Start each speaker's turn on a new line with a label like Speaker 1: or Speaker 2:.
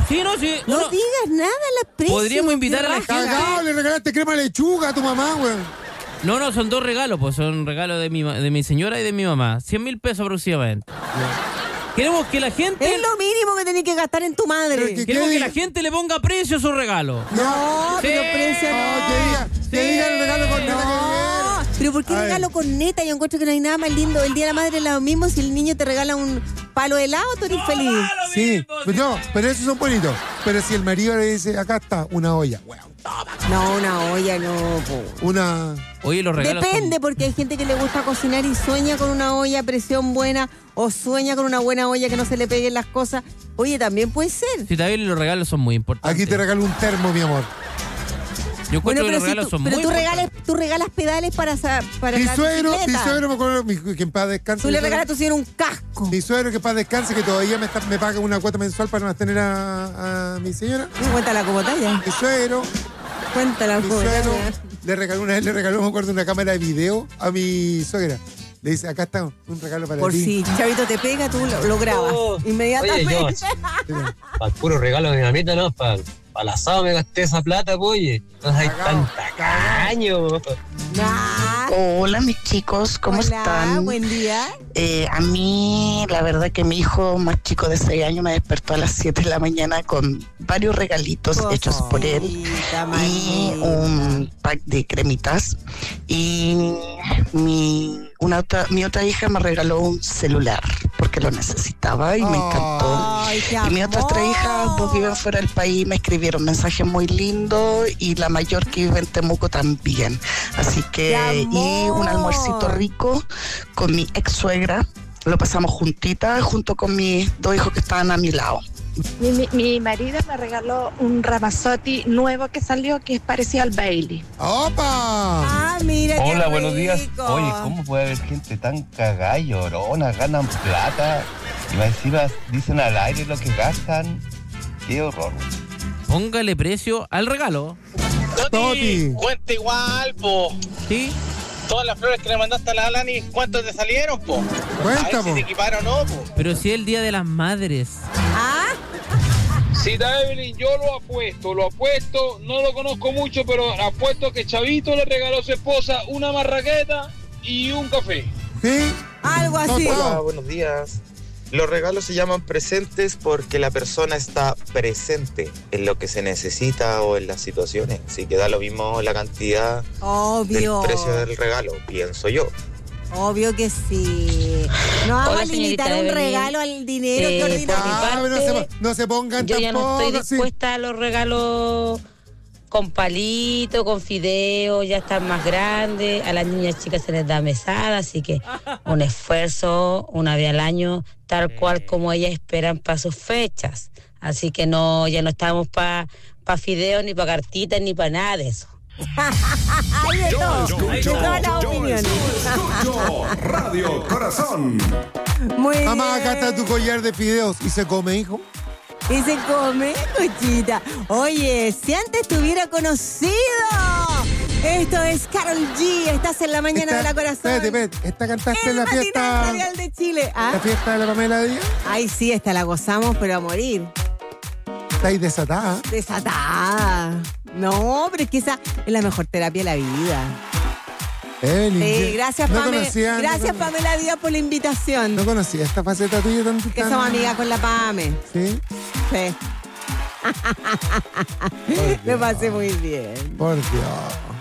Speaker 1: Sí, no, sí.
Speaker 2: No digas nada a las precios.
Speaker 1: Podríamos invitar a la gente.
Speaker 3: Cagao, le regalaste crema de lechuga a tu mamá, weón.
Speaker 1: No, son 2 regalos, pues son regalos de mi señora y de mi mamá. 100.000 pesos aproximadamente. Queremos que la gente...
Speaker 2: Es lo mínimo que tenés que gastar en tu madre.
Speaker 1: Queremos que la gente le ponga precio a su regalo.
Speaker 2: No, pero precio no.
Speaker 3: Que diga el regalo con neta que
Speaker 2: Pero ¿por qué regalo con neta? Yo encuentro que no hay nada más lindo. El Día de la Madre es lo mismo. Si el niño te regala un palo de helado, tú eres feliz.
Speaker 3: Sí, pero esos son bonitos. Pero si el marido le dice, acá está, una olla. Weón,
Speaker 2: no, una olla no. Po.
Speaker 3: Una...
Speaker 1: Oye, los regalos
Speaker 2: depende, porque hay gente que le gusta cocinar y sueña con una olla a presión buena o sueña con una buena olla que no se le peguen las cosas. Oye, también puede ser.
Speaker 1: Sí, también los regalos son muy importantes.
Speaker 3: Aquí te regalo un termo, mi amor.
Speaker 1: Yo encuentro que los regalos son muy importantes.
Speaker 2: Tú regalas pedales para
Speaker 3: mi suegro, me acuerdo, que en paz descanse.
Speaker 2: Tú le regalas a tu señor un casco.
Speaker 3: Mi suegro, que en paz descanse, que todavía me paga una cuota mensual para mantener a mi señora.
Speaker 2: Cuéntala como talla.
Speaker 3: Mi suegro.
Speaker 2: Cuéntala como
Speaker 3: una vez le regaló, me acuerdo, una cámara de video a mi suegra. Le dice, acá está un regalo para ti.
Speaker 2: Por si Chavito te pega, tú lo grabas inmediatamente.
Speaker 4: Oye, para el puro regalo de mi mamita, ¿no? Para el asado me gasté esa plata, oye. No hay tanta caño.
Speaker 5: Hola, mis chicos, ¿cómo están?
Speaker 2: Buen día.
Speaker 5: A mí, la verdad que mi hijo más chico de 6 años me despertó a las 7 de la mañana con varios regalitos hechos por él y un pack de cremitas. Y mi otra hija me regaló un celular porque lo necesitaba y me encantó. Y mis otras 3 hijas, 2 viven fuera del país, me escribieron mensajes muy lindos y la mayor que vive en Temuco también. Así que, y un almuercito rico con mi ex suegra. Lo pasamos juntitas junto con mis 2 hijos que estaban a mi lado.
Speaker 6: Mi marido me regaló un Ramazotti nuevo que salió que es parecido al Bailey.
Speaker 3: ¡Opa!
Speaker 2: Mira.
Speaker 7: Hola, buenos días. Oye, ¿cómo puede haber gente tan cagada y llorona? Ganan plata y más encima dicen al aire lo que gastan. ¡Qué horror!
Speaker 1: Póngale precio al regalo.
Speaker 8: Toti, cuenta igual, po.
Speaker 1: ¿Sí?
Speaker 8: Todas las flores que le mandaste a la Alani, ¿cuántos te salieron, po?
Speaker 3: Cuenta,
Speaker 8: a ver si te equiparon o no, po.
Speaker 1: Pero si es el Día de las Madres.
Speaker 9: Sí, Evelyn, yo lo apuesto, no lo conozco mucho, pero apuesto que Chavito le regaló a su esposa una marraqueta y un café.
Speaker 3: ¿Sí?
Speaker 2: Algo así.
Speaker 10: Hola, buenos días. Los regalos se llaman presentes porque la persona está presente en lo que se necesita o en las situaciones. Así que da lo mismo la cantidad del precio del regalo, pienso yo.
Speaker 2: Obvio que sí. No vamos a limitar un regalo al dinero.
Speaker 3: No se pongan
Speaker 11: yo
Speaker 3: tampoco.
Speaker 11: Ya no estoy dispuesta a los regalos con palito, con fideo, ya están más grandes. A las niñas chicas se les da mesada, así que un esfuerzo una vez al año, tal cual como ellas esperan para sus fechas. Así que no, ya no estamos para fideo, ni para cartitas, ni para nada de eso.
Speaker 2: Hay de todas las opiniones.
Speaker 12: Escucho Radio Corazón.
Speaker 2: Muy bien.
Speaker 3: Mamá, acá está tu collar de fideos. ¿Y se come, hijo?
Speaker 2: Y se come, cochita. Oye, si antes te hubiera conocido. Esto es Karol G. Estás en la mañana de la Corazón.
Speaker 3: Espérate. ¿Esta cantaste en la fiesta
Speaker 2: radial de Chile? ¿Ah?
Speaker 3: ¿La fiesta de la Pamela Díaz?
Speaker 2: Ay, sí, esta la gozamos, pero a morir.
Speaker 3: Estáis desatada.
Speaker 2: Desatada. No, pero es que esa es la mejor terapia de la vida. Sí, gracias, Pamela. Gracias, Pamela Díaz, por la invitación.
Speaker 3: No conocía esta faceta tuya tan...
Speaker 2: Que somos amigas con la Pame.
Speaker 3: ¿Sí?
Speaker 2: Sí. Me pasé muy bien.
Speaker 3: Por Dios.